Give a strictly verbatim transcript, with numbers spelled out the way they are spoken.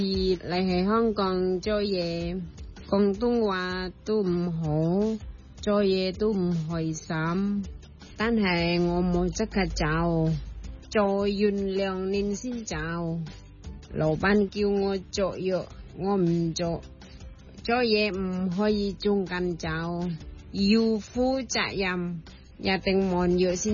嚟喺香港做嘢，廣東話都唔好，做嘢都唔開心。但係我冇即刻走，做完兩年先走。老闆叫我做嘢，我唔做。做嘢唔可以中間走，要負責任，一定忙咗先。